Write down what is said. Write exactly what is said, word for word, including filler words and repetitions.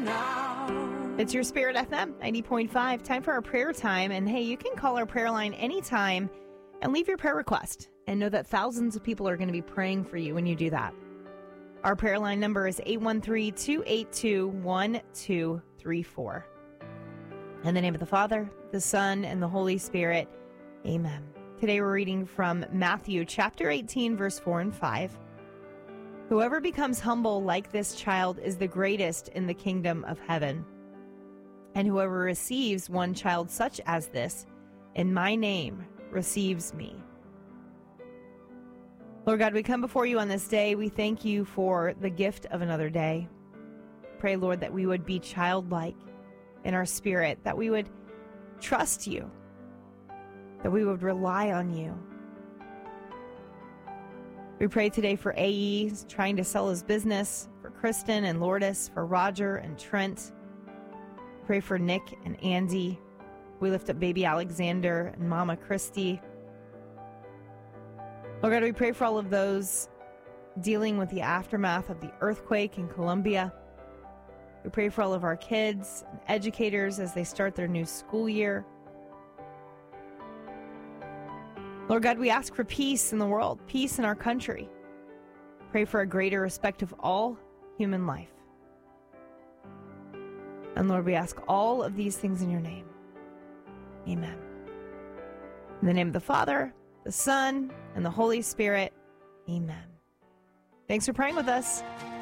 now. It's your Spirit F M ninety point five. Time for our prayer time. And hey, you can call our prayer line anytime and leave your prayer request. And know that thousands of people are going to be praying for you when you do that. Our prayer line number is eight one three, two eight two, one two three four. In the name of the Father, the Son, and the Holy Spirit, amen. Today we're reading from Matthew chapter eighteen, verse four and five. Whoever becomes humble like this child is the greatest in the kingdom of heaven. And whoever receives one child such as this, in my name, receives me. Lord God, we come before you on this day. We thank you for the gift of another day. Pray, Lord, that we would be childlike in our spirit, that we would trust you, that we would rely on you. We pray today for A E trying to sell his business, for Kristen and Lourdes, for Roger and Trent. Pray for Nick and Andy. We lift up baby Alexander and Mama Christy. Lord God, we pray for all of those dealing with the aftermath of the earthquake in Colombia. We pray for all of our kids and educators as they start their new school year. Lord God, we ask for peace in the world, peace in our country. Pray for a greater respect of all human life. And Lord, we ask all of these things in your name. Amen. In the name of the Father, the Son, and the Holy Spirit, amen. Thanks for praying with us.